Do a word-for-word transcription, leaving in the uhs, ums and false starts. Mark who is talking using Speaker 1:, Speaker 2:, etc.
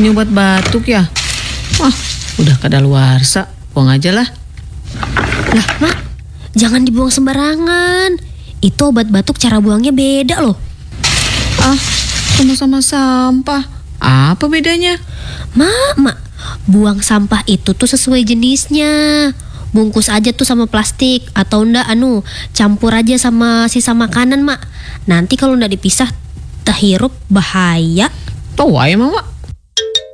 Speaker 1: Ini obat batuk ya? Wah, udah kadaluarsa. Buang aja lah.
Speaker 2: Lah, Mak, jangan dibuang sembarangan. Itu obat batuk cara buangnya beda loh.
Speaker 1: Ah, sama-sama sampah. Apa bedanya?
Speaker 2: Mak, Mak, buang sampah itu tuh sesuai jenisnya. Bungkus aja tuh sama plastik. Atau enggak, anu, campur aja sama sisa makanan, Mak. Nanti kalau enggak dipisah, terhirup bahaya.
Speaker 1: Tahu ya, Mama.